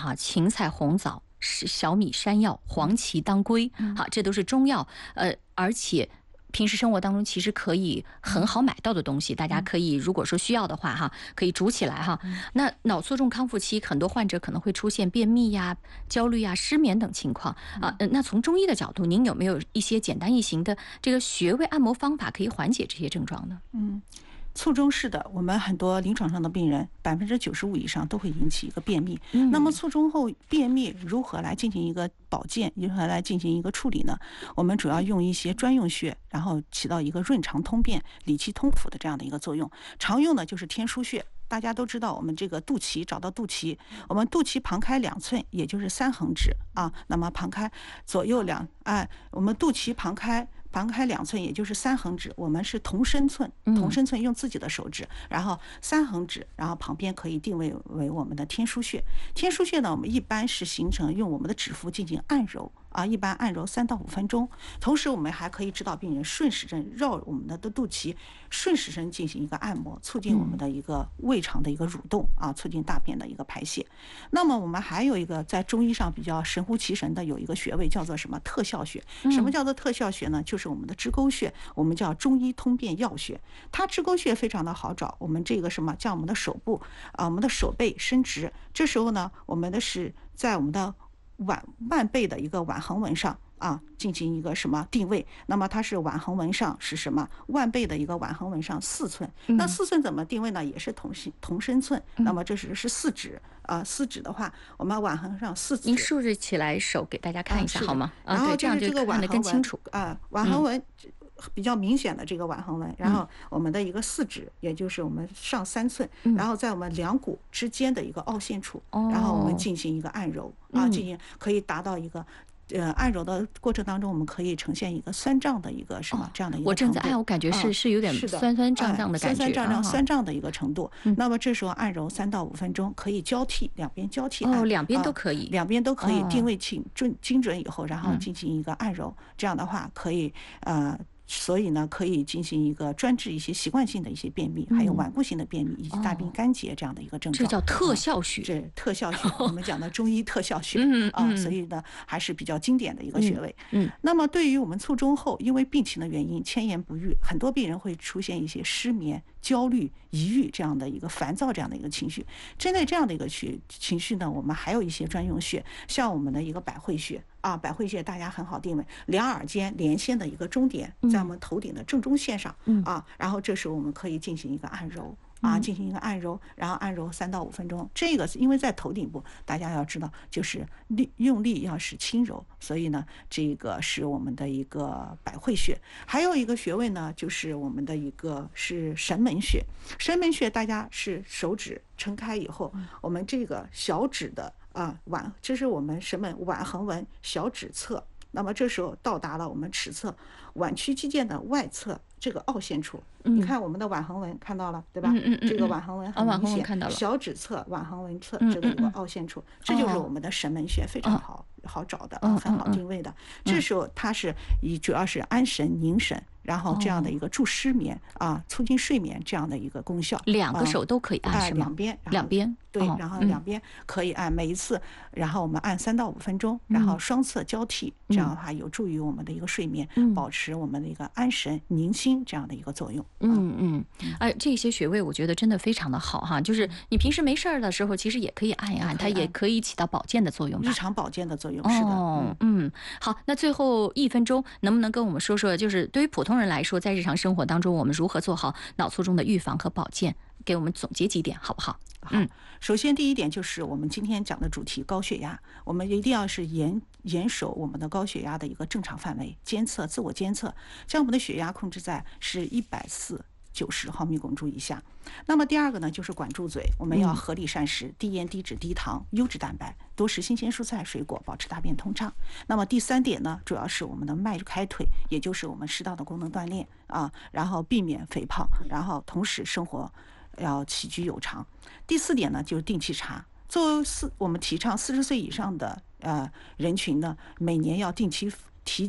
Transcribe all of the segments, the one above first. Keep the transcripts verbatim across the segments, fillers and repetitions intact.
哈，芹菜、红枣、小米、山药、黄芪、当归，好，这都是中药，呃，而且平时生活当中其实可以很好买到的东西，大家可以如果说需要的话哈，可以煮起来哈。那脑卒中康复期，很多患者可能会出现便秘呀、焦虑呀、失眠等情况啊。那从中医的角度，您有没有一些简单易行的这个穴位按摩方法可以缓解这些症状呢？ 嗯。卒中是的，我们很多临床上的病人，百分之九十五以上都会引起一个便秘。嗯、那么卒中后便秘如何来进行一个保健，如何来进行一个处理呢？我们主要用一些专用穴，然后起到一个润肠通便、理气通腑的这样的一个作用。常用的就是天枢穴。大家都知道，我们这个肚脐找到肚脐，我们肚脐旁开两寸，也就是三横指啊。那么旁开左右两，哎，我们肚脐旁开。旁开两寸，也就是三横指，我们是同身寸，同身寸用自己的手指，然后三横指，然后旁边可以定位为我们的天枢穴。天枢穴呢，我们一般是形成用我们的指腹进行按揉啊，一般按揉三到五分钟。同时，我们还可以指导病人顺时针绕我们的肚脐，顺时针进行一个按摩，促进我们的一个胃肠的一个蠕动啊，促进大便的一个排泄。那么我们还有一个在中医上比较神乎其神的有一个穴位叫做什么特效穴？什么叫做特效穴呢？就是我们的支沟穴，我们叫中医通便要穴。它支沟穴非常的好找，我们这个什么将我们的手部啊，我们的手背伸直，这时候呢，我们的是在我们的腕腕背的一个腕横纹上啊，进行一个什么定位？那么它是腕横纹上是什么？腕背的一个腕横纹上四寸。那四寸怎么定位呢？也是同心同身寸。那么这是是四指啊，四指的话，我们腕横上四指。 您竖着起来手给大家看一下好吗？ 啊，对， 这样就看得更清楚啊。腕横纹比较明显的这个腕横纹，然后我们的一个四指，也就是我们上三寸，然后在我们两股之间的一个凹陷处，然后我们进行一个按揉啊，进行可以达到一个。呃，按揉的过程当中，我们可以呈现一个酸胀的一个什么这样的一个程度。 我正在按，我感觉是是有点酸酸胀胀的感觉， 酸酸胀胀、酸胀的一个程度。那么这时候按揉三到五分钟，可以交替两边交替按， 哦，两边都可以， 两边都可以定位精准精准以后，然后进行一个按揉。这样的话可以呃。所以呢，可以进行一个专治一些习惯性的一些便秘，还有顽固性的便秘以及大便干结这样的一个症状。 这叫特效穴， 这特效穴，我们讲的中医特效穴啊，所以呢还是比较经典的一个穴位。嗯，那么对于我们卒中后，因为病情的原因，千言不愈，很多病人会出现一些失眠、焦虑、抑郁这样的一个烦躁这样的一个情绪。针对这样的一个情情绪呢，我们还有一些专用穴，像我们的一个百会穴。啊，百会穴大家很好定位，两耳间连线的一个中点，在我们头顶的正中线上啊，然后这时候我们可以进行一个按揉啊，进行一个按揉，然后按揉三到五分钟。这个因为在头顶部，大家要知道，就是力用力要是轻柔，所以呢，这个是我们的一个百会穴。还有一个穴位呢，就是我们的一个是神门穴。神门穴大家是手指撑开以后，我们这个小指的。啊，腕，这是我们神门腕横纹小指侧，那么这时候到达了我们尺侧腕曲肌腱的外侧这个凹陷处。你看我们的腕横纹看到了对吧？ 嗯嗯这个腕横纹很明显， 看到了。 小指侧腕横纹侧这个有个凹陷处，这就是我们的神门穴，非常好好找的啊，很好定位的。这时候它是以主要是安神宁神。然后这样的一个助失眠啊，促进睡眠这样的一个功效， 两个手都可以按，是吗？ 两边， 两边对，然后两边可以按，每一次，然后我们按三到五分钟，然后双侧交替，这样的话有助于我们的一个睡眠，保持我们的一个安神宁心这样的一个作用。 嗯嗯，哎，这些穴位我觉得真的非常的好哈，就是你平时没事儿的时候，其实也可以按一按，它也可以起到保健的作用， 日常保健的作用。是的， 哦，嗯，好，那最后一分钟，能不能跟我们说说，就是对于普通人来说，在日常生活当中，我们如何做好脑卒中的预防和保健？给我们总结几点，好不好？ 嗯，首先第一点就是我们今天讲的主题高血压，我们一定要是严严守我们的高血压的一个正常范围，监测自我监测，将我们的血压控制在是一百四。九十毫米汞柱以下。那么第二个呢，就是管住嘴，我们要合理膳食，低盐、低脂、低糖，优质蛋白，多食新鲜蔬菜水果，保持大便通畅。那么第三点呢，主要是我们的迈开腿，也就是我们适当的功能锻炼啊，然后避免肥胖，然后同时生活要起居有常。第四点呢，就是定期查。作为四，我们提倡四十岁以上的呃人群呢，每年要定期体检。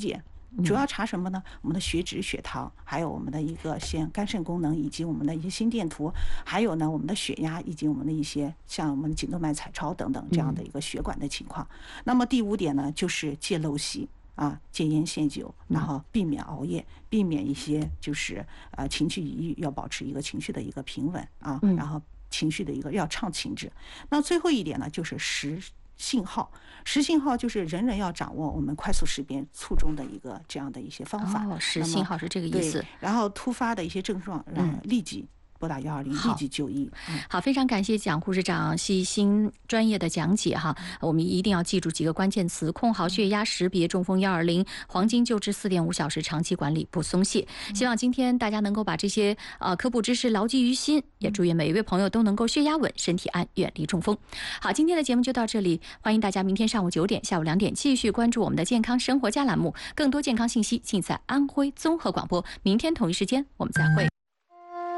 主要查什么呢？我们的血脂、血糖，还有我们的一个像肝肾功能，以及我们的一些心电图，还有呢我们的血压，以及我们的一些像我们的颈动脉彩超等等这样的一个血管的情况。那么第五点呢，就是戒陋习。啊，戒烟限酒，然后避免熬夜，避免一些就是呃情绪抑郁，要保持一个情绪的一个平稳啊，然后情绪的一个要畅情志。那最后一点呢，就是识信号，识信号就是人人要掌握我们快速识别卒中的一个这样的一些方法。 哦，识信号是这个意思。 然后突发的一些症状，让立即拨打幺二零，立即就医。 好，非常感谢蒋护士长细心专业的讲解哈。我们一定要记住几个关键词：控好血压，识别中风幺二零，黄金救治四点五小时，长期管理不松懈。希望今天大家能够把这些呃科普知识牢记于心，也祝愿每一位朋友都能够血压稳，身体安，远离中风。好，今天的节目就到这里，欢迎大家明天上午九点、下午两点继续关注我们的健康生活家栏目，更多健康信息尽在安徽综合广播。明天同一时间我们再会。